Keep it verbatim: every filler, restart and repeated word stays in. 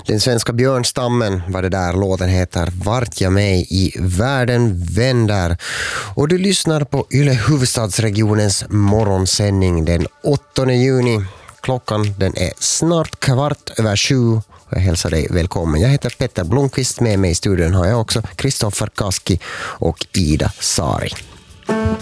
Den svenska björnstammen, vad det där låten heter, Vart jag mig i världen vänder. Och du lyssnar på Yle huvudstadsregionens morgonsändning den åttonde juni. Klockan den är snart kvart över sju. Jag hälsar dig välkommen. Jag heter Petter Blomqvist. Med mig i studion har jag också Kristoffer Kaski och Ida Sari.